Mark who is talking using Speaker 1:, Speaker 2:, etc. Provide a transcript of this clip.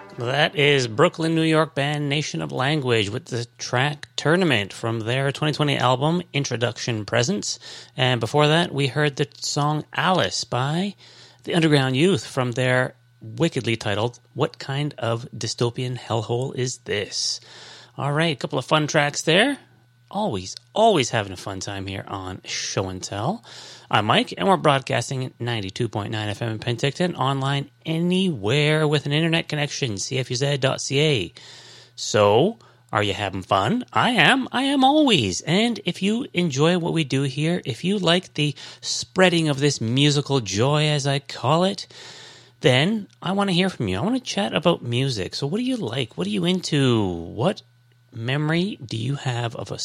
Speaker 1: That is Brooklyn, New York band Nation of Language with the track Tournament from their 2020 album Introduction Presents. And before that, we heard the song Alice by the Underground Youth from their wickedly titled What Kind of Dystopian Hellhole Is This? All right, a couple of fun tracks there. Always having a fun time here on Show and Tell. I'm Mike, and we're broadcasting at 92.9 FM in Penticton, online anywhere with an internet connection, cfuz.ca. So, are you having fun? I am always. And if you enjoy what we do here, if you like the spreading of this musical joy, as I call it, then I want to hear from you. I want to chat about music. So what do you like? What are you into? What memory do you have of a